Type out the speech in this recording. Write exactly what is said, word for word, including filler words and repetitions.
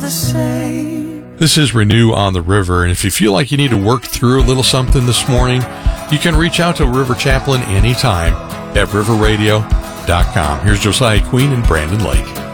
the same. This is Renew on the River, and if you feel like you need to work through a little something this morning, you can reach out to River Chaplain anytime at river radio dot com. Here's Josiah Queen and Brandon Lake.